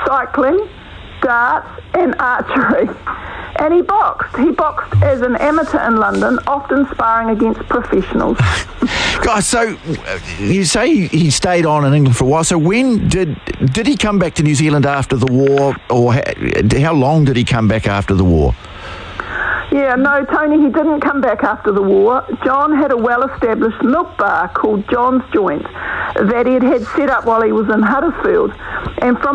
cycling, darts and archery. And he boxed. He boxed as an amateur in London, often sparring against professionals. Guys, so you say he stayed on in England for a while. So when did he come back to New Zealand after the war, or how long did he come back after the war? Yeah, no, Tony, he didn't come back after the war. John had a well-established milk bar called John's Joint that he'd had set up while he was in Huddersfield. And from